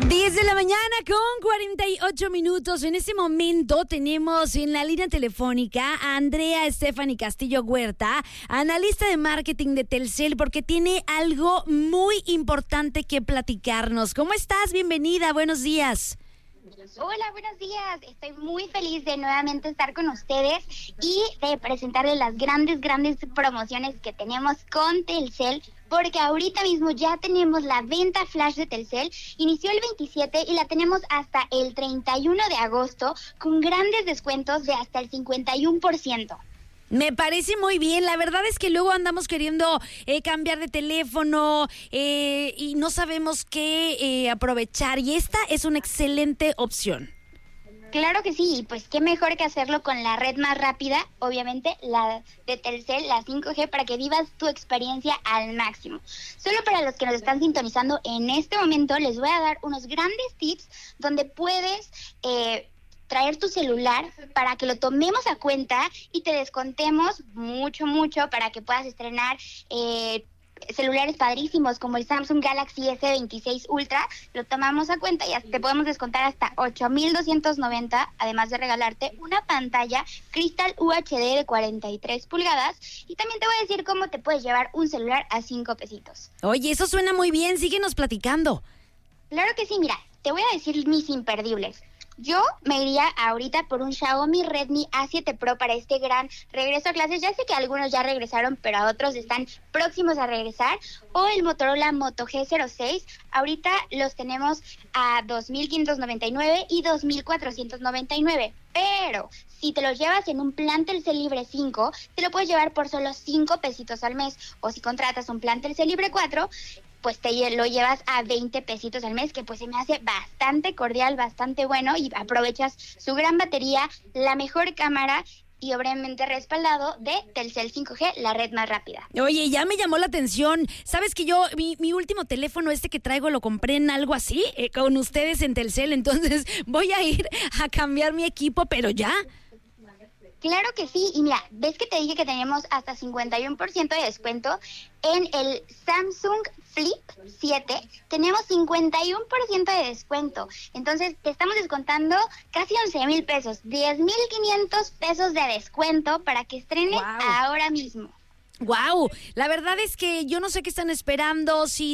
10 de la mañana con 48 minutos. En este momento tenemos en la línea telefónica a Andrea Stephanie Castillo Huerta, analista de marketing de Telcel, porque tiene algo muy importante que platicarnos. ¿Cómo estás? Bienvenida, buenos días. Hola, buenos días. Estoy muy feliz de nuevamente estar con ustedes y de presentarles las grandes promociones que tenemos con Telcel, porque ahorita mismo ya tenemos la venta flash de Telcel. Inició el 27 y la tenemos hasta el 31 de agosto con grandes descuentos de hasta el 51%. Me parece muy bien. La verdad es que luego andamos queriendo cambiar de teléfono y no sabemos qué aprovechar. Y esta es una excelente opción. Claro que sí, pues qué mejor que hacerlo con la red más rápida, obviamente la de Telcel, la 5G, para que vivas tu experiencia al máximo. Solo para los que nos están sintonizando en este momento, les voy a dar unos grandes tips donde puedes traer tu celular para que lo tomemos a cuenta y te descontemos mucho para que puedas estrenar celulares padrísimos como el Samsung Galaxy S26 Ultra. Lo tomamos a cuenta y te podemos descontar hasta 8,290, además de regalarte una pantalla Crystal UHD de 43 pulgadas. Y también te voy a decir cómo te puedes llevar un celular a 5 pesitos. Oye, eso suena muy bien, síguenos platicando. Claro que sí, mira, te voy a decir mis imperdibles. Yo me iría ahorita por un Xiaomi Redmi A7 Pro para este gran regreso a clases. Ya sé que algunos ya regresaron, pero a otros están próximos a regresar. O el Motorola Moto G06. Ahorita los tenemos a 2,599 y 2,499. Pero si te los llevas en un plan Telcel Libre 5, te lo puedes llevar por solo 5 pesitos al mes. O si contratas un plan Telcel Libre 4, pues te lo llevas a 20 pesitos al mes, que pues se me hace bastante cordial, bastante bueno, y aprovechas su gran batería, la mejor cámara y obviamente respaldado de Telcel 5G, la red más rápida. Oye, ya me llamó la atención. ¿Sabes que yo, mi último teléfono que traigo lo compré en algo así, con ustedes en Telcel? Entonces voy a ir a cambiar mi equipo, pero ya. Claro que sí, y mira, ¿ves que te dije que tenemos hasta 51% de descuento? En el Samsung Flip 7 tenemos 51% de descuento. Entonces te estamos descontando casi 11,000 pesos, 10,500 pesos de descuento para que estrenes ahora mismo. Wow, la verdad es que yo no sé qué están esperando, si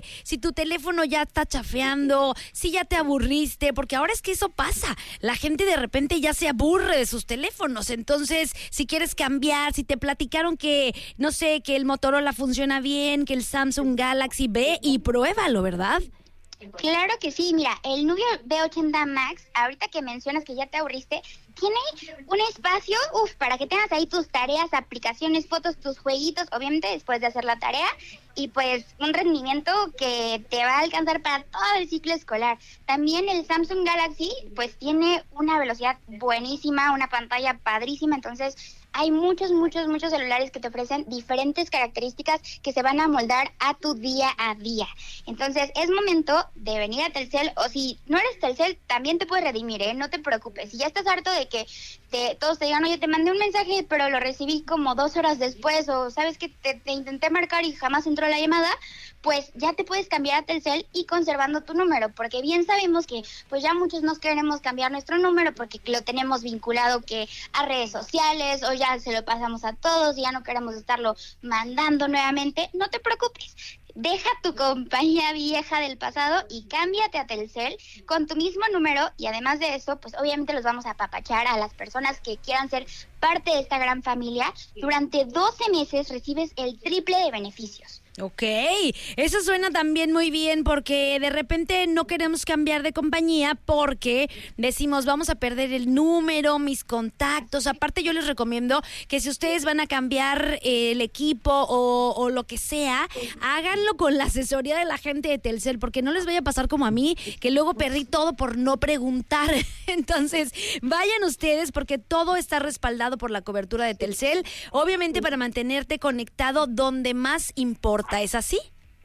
tu teléfono ya está chafeando, si ya te aburriste, porque ahora es que eso pasa, la gente de repente ya se aburre de sus teléfonos. Entonces, si quieres cambiar, si te platicaron que, no sé, que el Motorola funciona bien, que el Samsung Galaxy, ve y pruébalo, ¿verdad? Claro que sí, mira, el Nubia B80 Max, ahorita que mencionas que ya te aburriste, tiene un espacio, para que tengas ahí tus tareas, aplicaciones, fotos, tus jueguitos, obviamente después de hacer la tarea, y pues un rendimiento que te va a alcanzar para todo el ciclo escolar. También el Samsung Galaxy, pues tiene una velocidad buenísima, una pantalla padrísima, entonces hay muchos celulares que te ofrecen diferentes características que se van a moldar a tu día a día. Entonces, es momento de venir a Telcel, o si no eres Telcel, también te puedes redimir, no te preocupes. Si ya estás harto de que todos te digan, oye, te mandé un mensaje, pero lo recibí como 2 horas después, o sabes que te intenté marcar y jamás entró la llamada, pues ya te puedes cambiar a Telcel y conservando tu número, porque bien sabemos que pues ya muchos nos queremos cambiar nuestro número porque lo tenemos vinculado que a redes sociales, o ya se lo pasamos a todos y ya no queremos estarlo mandando nuevamente. No te preocupes, deja tu compañía vieja del pasado y cámbiate a Telcel con tu mismo número, y además de eso, pues obviamente los vamos a apapachar a las personas que quieran ser parte de esta gran familia. Durante 12 meses recibes el triple de beneficios. Ok, eso suena también muy bien, porque de repente no queremos cambiar de compañía porque decimos vamos a perder el número, mis contactos. Aparte, yo les recomiendo que si ustedes van a cambiar el equipo o lo que sea, háganlo con la asesoría de la gente de Telcel, porque no les vaya a pasar como a mí, que luego perdí todo por no preguntar. Entonces, vayan ustedes, porque todo está respaldado por la cobertura de Telcel, obviamente para mantenerte conectado donde más importa. ¿Es así?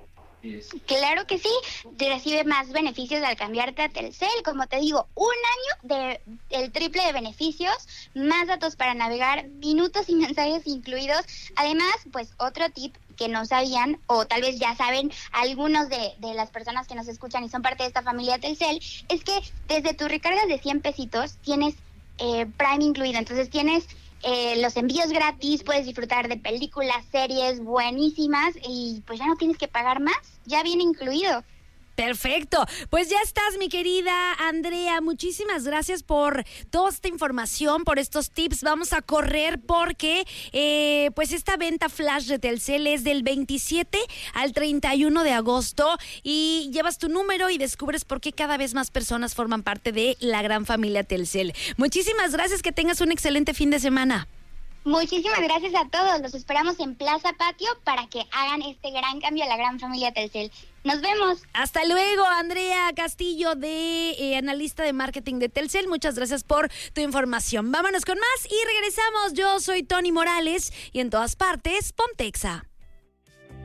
Claro que sí, te recibe más beneficios al cambiarte a Telcel. Como te digo, un año el triple de beneficios, más datos para navegar, minutos y mensajes incluidos. Además, pues otro tip que no sabían, o tal vez ya saben algunos de las personas que nos escuchan y son parte de esta familia Telcel, es que desde tus recargas de 100 pesitos tienes Prime incluido. Entonces tienes los envíos gratis, puedes disfrutar de películas, series buenísimas y pues ya no tienes que pagar más, ya viene incluido. Perfecto, pues ya estás, mi querida Andrea, muchísimas gracias por toda esta información, por estos tips. Vamos a correr porque pues esta venta flash de Telcel es del 27 al 31 de agosto y llevas tu número y descubres por qué cada vez más personas forman parte de la gran familia Telcel. Muchísimas gracias, que tengas un excelente fin de semana. Muchísimas gracias a todos. Los esperamos en Plaza Patio para que hagan este gran cambio a la gran familia Telcel. Nos vemos. Hasta luego, Andrea Castillo, de analista de marketing de Telcel. Muchas gracias por tu información. Vámonos con más y regresamos. Yo soy Tony Morales y en todas partes, Pontexa.